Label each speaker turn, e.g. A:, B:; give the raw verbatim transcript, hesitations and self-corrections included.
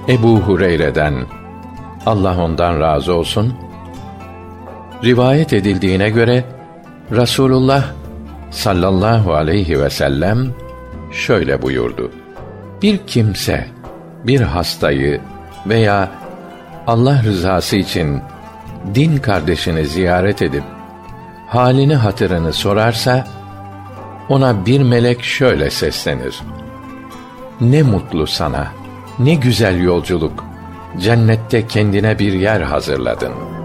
A: Ebu Hureyre'den, Allah ondan razı olsun, rivayet edildiğine göre Rasulullah sallallahu aleyhi ve sellem şöyle buyurdu: Bir kimse bir hastayı veya Allah rızası için din kardeşini ziyaret edip halini hatırını sorarsa, ona bir melek şöyle seslenir: Ne mutlu sana, ne güzel yolculuk, cennette kendine bir yer hazırladın.